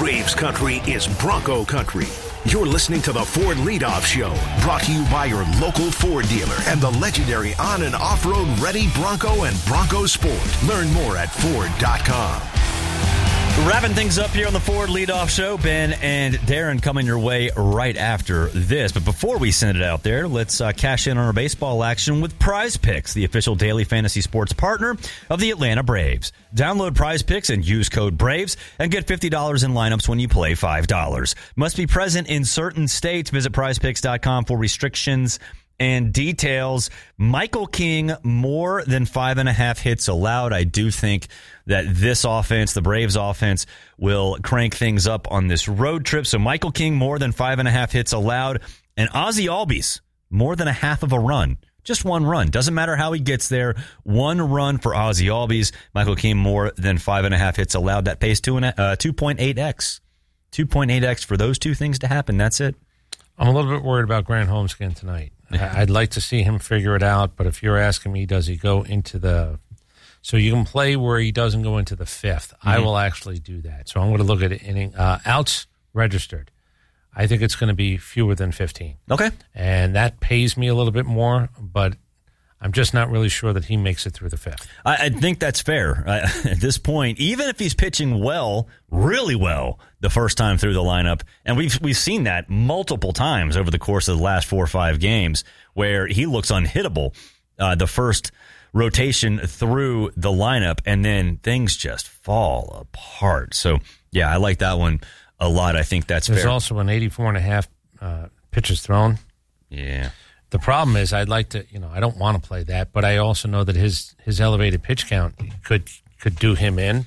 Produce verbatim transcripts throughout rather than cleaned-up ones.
Braves country is Bronco country. You're listening to the Ford Leadoff Show, brought to you by your local Ford dealer and the legendary on- and off-road ready Bronco and Bronco Sport. Learn more at Ford dot com. Wrapping things up here on the Ford Leadoff Show. Ben and Darren coming your way right after this. But before we send it out there, let's uh, cash in on our baseball action with Prize Picks, the official daily fantasy sports partner of the Atlanta Braves. Download Prize Picks and use code BRAVES and get fifty dollars in lineups when you play five dollars. Must be present in certain states. Visit prize picks dot com for restrictions and details. Michael King, more than five and a half hits allowed. I do think that this offense, the Braves offense, will crank things up on this road trip. So Michael King, more than five and a half hits allowed. And Ozzie Albies, more than a half of a run. Just one run. Doesn't matter how he gets there. One run for Ozzie Albies. Michael King, more than five and a half hits allowed. That pays two and uh, two point eight x. two point eight x for those two things to happen. That's it. I'm a little bit worried about Grant Holmes again tonight. I'd like to see him figure it out, but if you're asking me, does he go into the – so you can play where he doesn't go into the fifth. Mm-hmm. I will actually do that. So I'm going to look at inning uh, outs registered. I think it's going to be fewer than fifteen. Okay. And that pays me a little bit more, but I'm just not really sure that he makes it through the fifth. I, I think that's fair I, at this point. Even if he's pitching well, really well, the first time through the lineup, and we've we've seen that multiple times over the course of the last four or five games, where he looks unhittable uh, the first rotation through the lineup, and then things just fall apart. So, yeah, I like that one a lot. I think that's There's fair. There's also an eighty-four and a half uh, pitches thrown. Yeah. The problem is I'd like to, you know, I don't want to play that, but I also know that his, his elevated pitch count could could do him in.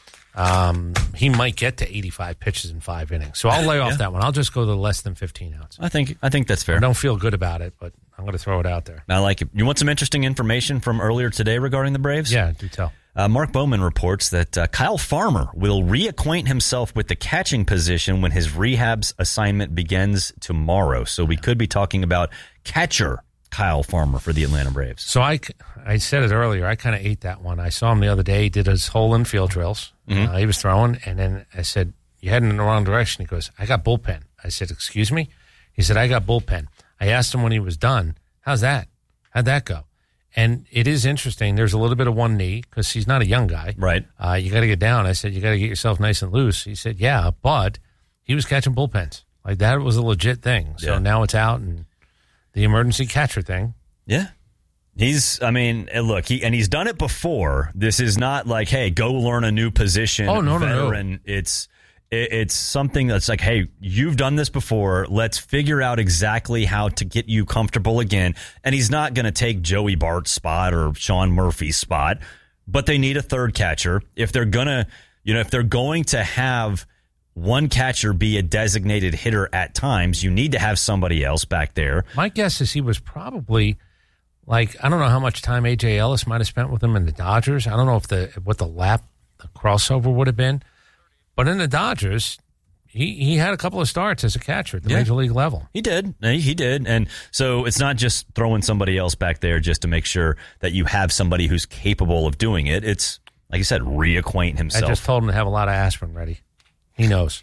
Um, he might get to eighty-five pitches in five innings. So I'll lay off yeah. that one. I'll just go to less than fifteen outs. I think I think that's fair. I don't feel good about it, but I'm going to throw it out there. I like it. You want some interesting information from earlier today regarding the Braves? Yeah, do tell. Uh, Mark Bowman reports that uh, Kyle Farmer will reacquaint himself with the catching position when his rehab's assignment begins tomorrow. So we could be talking about catcher Kyle Farmer for the Atlanta Braves. So I, I said it earlier. I kind of ate that one. I saw him the other day. He did his whole infield drills. Mm-hmm. Uh, he was throwing, and then I said, "You're heading in the wrong direction." He goes, "I got bullpen." I said, "Excuse me?" He said, "I got bullpen." I asked him when he was done, "How's that? How'd that go?" And it is interesting. There's a little bit of one knee because he's not a young guy. Right. Uh, you got to get down. I said, you got to get yourself nice and loose. He said, yeah, but he was catching bullpens. Like, that was a legit thing. So yeah. Now it's out, and the emergency catcher thing. Yeah. He's, I mean, look, he and he's done it before. This is not like, hey, go learn a new position. Oh, no, veteran. no, no. It's, It's something that's like, hey, you've done this before. Let's figure out exactly how to get you comfortable again. And he's not going to take Joey Bart's spot or Sean Murphy's spot, but they need a third catcher. If they're going to, you know, if they're going to have one catcher be a designated hitter at times, you need to have somebody else back there. My guess is he was probably like, I don't know how much time A J Ellis might have spent with him in the Dodgers. I don't know if the, what the lap, the crossover would have been. But in the Dodgers, he, he had a couple of starts as a catcher at the yeah. major league level. He did. He did. And so it's not just throwing somebody else back there just to make sure that you have somebody who's capable of doing it. It's, like you said, reacquaint himself. I just told him to have a lot of aspirin ready. He knows.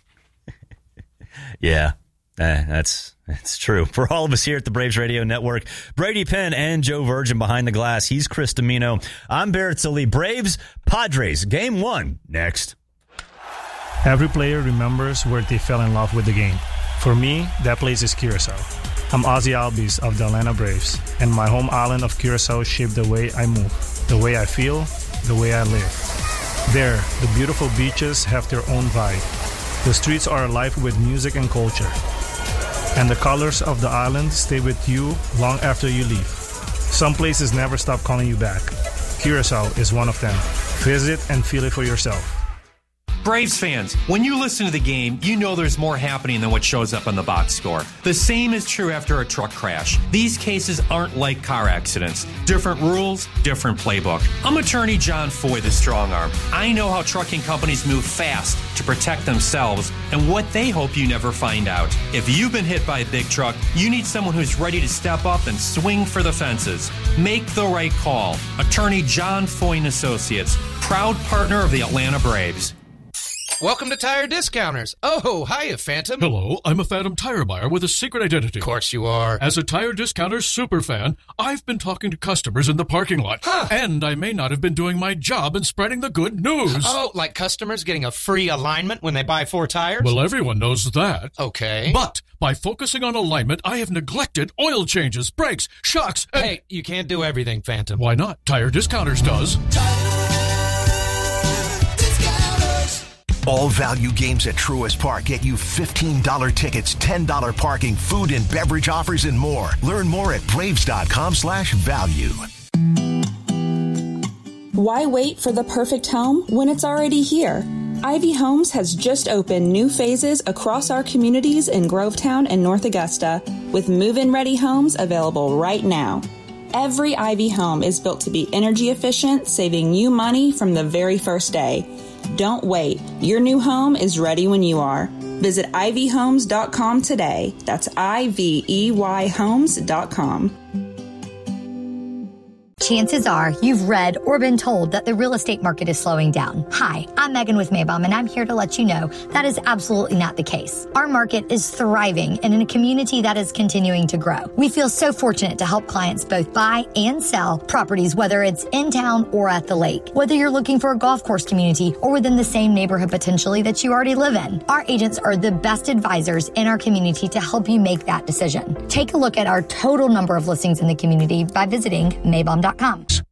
yeah, eh, that's that's true. For all of us here at the Braves Radio Network, Brady Penn and Joe Virgin behind the glass. He's Chris Domino. I'm Barrett Sallee. Braves, Padres, game one, next. Every player remembers where they fell in love with the game. For me, that place is Curacao. I'm Ozzie Albies of the Atlanta Braves, and my home island of Curacao shaped the way I move, the way I feel, the way I live. There, the beautiful beaches have their own vibe. The streets are alive with music and culture. And the colors of the island stay with you long after you leave. Some places never stop calling you back. Curacao is one of them. Visit and feel it for yourself. Braves fans, when you listen to the game, you know there's more happening than what shows up on the box score. The same is true after a truck crash. These cases aren't like car accidents. Different rules, different playbook. I'm attorney John Foy, the strong arm. I know how trucking companies move fast to protect themselves and what they hope you never find out. If you've been hit by a big truck, you need someone who's ready to step up and swing for the fences. Make the right call. Attorney John Foy and Associates, proud partner of the Atlanta Braves. Welcome to Tire Discounters. Oh, hiya, Phantom. Hello, I'm a Phantom tire buyer with a secret identity. Of course you are. As a Tire Discounters superfan, I've been talking to customers in the parking lot. Huh. And I may not have been doing my job in spreading the good news. Oh, like customers getting a free alignment when they buy four tires? Well, everyone knows that. Okay. But by focusing on alignment, I have neglected oil changes, brakes, shocks, and... Hey, you can't do everything, Phantom. Why not? Tire Discounters does. All value games at Truist Park get you fifteen dollars tickets, ten dollars parking, food and beverage offers, and more. Learn more at braves.com slash value. Why wait for the perfect home when it's already here? Ivy Homes has just opened new phases across our communities in Grovetown and North Augusta, with move-in ready homes available right now. Every Ivy home is built to be energy efficient, saving you money from the very first day. Don't wait. Your new home is ready when you are. Visit ivy homes dot com today. That's I V E Y homes dot com. Chances are you've read or been told that the real estate market is slowing down. Hi, I'm Megan with Maybaum, and I'm here to let you know that is absolutely not the case. Our market is thriving and in a community that is continuing to grow. We feel so fortunate to help clients both buy and sell properties, whether it's in town or at the lake. Whether you're looking for a golf course community or within the same neighborhood potentially that you already live in, our agents are the best advisors in our community to help you make that decision. Take a look at our total number of listings in the community by visiting Maybaum dot com.